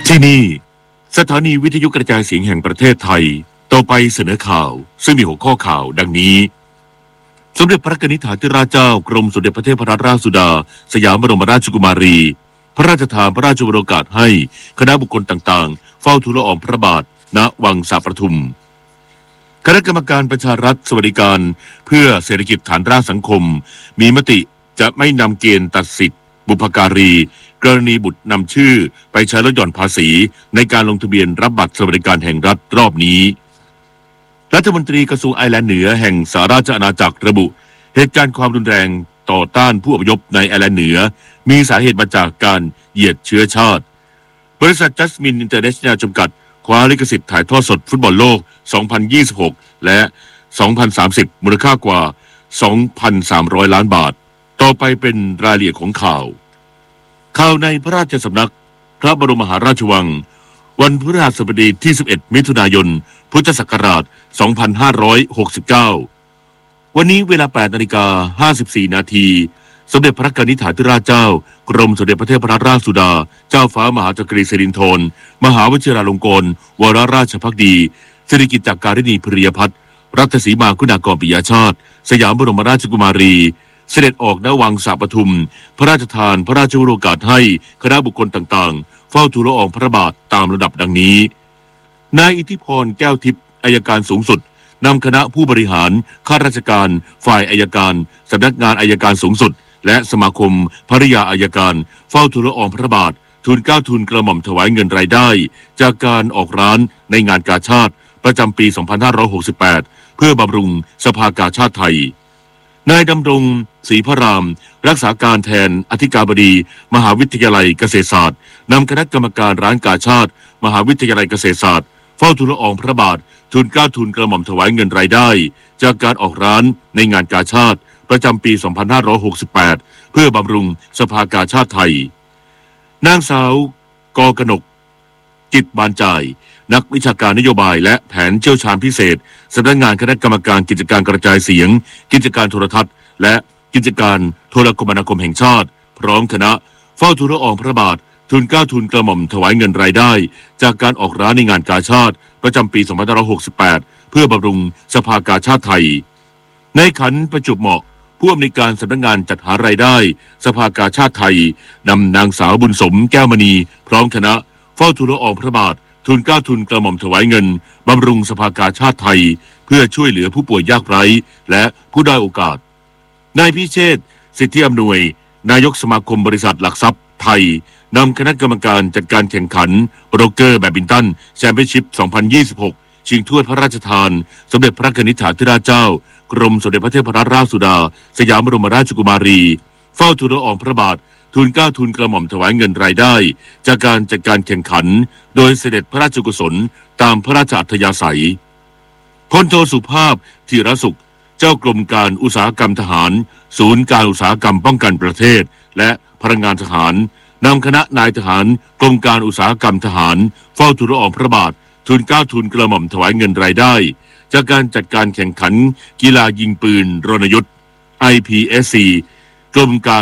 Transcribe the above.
ที่นี่สถานีวิทยุกระจายเสียงแห่งประเทศไทยต่อไปเสนอข่าวซึ่งมีหัวข้อข่าวดังนี้สมเด็จพระนิธิถาธิราชเจ้ากรมสมเด็จพระเทพรัตนราชสุดาสยามบรมราชกุมารีพระราชทานพระราชวโรกาสให้คณะบุคคลต่างๆเฝ้าทูลละอองพระบาทณวังสาปทุมคณะกรรมการประชารัฐสวัสดิการเพื่อเศรษฐกิจฐานรากสังคมมีมติจะไม่นำเกณฑ์ตัดสิทธิบุพการีกรณีบุตรนำชื่อไปใช้ลดหย่อนภาษีในการลงทะเบียนรับบัตรสวัสดิการแห่งรัฐรอบนี้รัฐมนตรีกระทรวงไอร์แลนด์เหนือแห่งสหราชอาณาจักรระบุเหตุการณ์ความรุนแรงต่อต้านผู้อพยพในไอร์แลนด์เหนือมีสาเหตุมาจากการเหยียดเชื้อชาติบริษัทจัสมินอินเตอร์เนชั่นแนลจำกัดคว้าลิขสิทธิ์ถ่ายทอดสดฟุตบอลโลก 2026 และ 2030 มูลค่ากว่า 2,300 ล้านบาทต่อไปเป็นรายละเอียดของข่าวในพระราชสำนักพระบรมมหาราชวังวันพฤหัสบดีที่ 11 มิถุนายน พุทธศักราช 2569 วันนี้เวลา 8:54 นาทีสมเด็จพระนิธิถาธิราชเจ้ากรมสมเด็จพระเทพรัตนราชสุดาเจ้าฟ้ามหาจักรีสิรินธรมหาวชิราลงกรณ์วรราชภักดีสิริกิติ์จักริณีพริยพัฒน์รัตสีมาคุณากรปิยชาติสยามบรมราชกุมารีเสด็จออกณวังสาปทุมพระราชทานพระราชวโรกาสให้คณะบุคคลต่างๆเฝ้าทูลละอองพระบาทตามระดับดังนี้นายอิทธิพรแก้วทิพย์อัยการสูงสุดนำคณะผู้บริหารข้าราชการฝ่ายอัยการสำนักงานอัยการสูงสุดและสมาคมภริยาอัยการเฝ้าทูลละอองพระบาททูลเกล้าทูลกระหม่อมถวายเงินรายได้จากการออกร้านในงานกาชาดประจำปี 2568 เพื่อบำรุงสภากาชาดไทยนายดำรงศรีพระรามรักษาการแทนอธิการบดีมหาวิทยาลัยเกษตรศาสตร์นำคณะกรรมการร้านกาชาดมหาวิทยาลัยเกษตรศาสตร์เฝ้าทูลละอองพระบาททูลเกล้าทูลกระหม่อมถวายเงินรายได้จากการออกร้านในงานกาชาดประจำปี 2568 เพื่อบำรุงสภากาชาดไทยนางสาวกกนกจิตบานจ่ายนักวิชาการนโยบายและแผนเชี่ยวชาญพิเศษสำนักงานคณะกรรมการกิจการกระจายเสียงกิจการโทรทัศน์และกิจการโทรคมนาคมแห่งชาติพร้อมคณะเฝ้าทูลละอองพระบาททูลเกล้าทูลกระหม่อมถวายเงินรายได้จากการออกร้านในงานกาชาดประจำปี 2568 เพื่อบำรุงสภากาชาดไทยในขันประจุเหมาะผู้อำนวยการสำนักงานจัดหารายได้สภากาชาดไทยนำนางสาวบุญสมแก้วมณีพร้อมคณะเฝ้าทูลละอองพระบาททูลเกล้าทูลกระหม่อมถวายเงินบำรุงสภากาชาดไทยเพื่อช่วยเหลือผู้ป่วยยากไร้และผู้ด้อยโอกาสนายพิเชษฐ์สิทธิอำนวยนายกสมาคมบริษัทหลักทรัพย์ไทยนำคณะกรรมการจัดการแข่งขันโบรกเกอร์แบดมินตันแชมเปี้ยนชิพ 2026 ชิงถ้วยพระราชทานสมเด็จพระนิธิถาธิราชเจ้ากรมสมเด็จพระเทพรัตนราชสุดาสยามบรมราชกุมารีเฝ้าทูลละอองพระบาททูลเกล้าทูลกระหม่อมถวายเงินรายได้จากการจัดการแข่งขันโดยเสด็จพระราชกุศลตามพระราชอัธยาศัยพลโทสุภาพธีรสุขเจ้ากรมการอุตสาหกรรมทหารศูนย์การอุตสาหกรรมป้องกันประเทศและพลังงานทหารนำคณะนายทหารกรมการอุตสาหกรรมทหารเฝ้าทูลละอองพระบาททูลเกล้าทูลกระหม่อมถวายเงินรายได้จากการจัดการแข่งขันกีฬายิงปืนรณยุทธ์ IPSC กรมการ